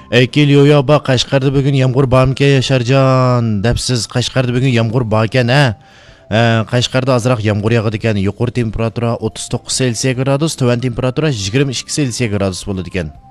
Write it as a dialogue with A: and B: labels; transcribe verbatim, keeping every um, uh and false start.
A: Ekil yo'yo ba Qashqarda bugun yomg'ir bormikan Yasharjon debsiz. Qashqarda bugun yomg'ir bor ekan ha. Qashqarda azroq yomg'ir yog'adi ekan. Yuqori temperatura o'ttiz to'qqiz Selsiya gradus, tuvan temperatura yigirma ikki Selsiya gradus bo'ladi ekan.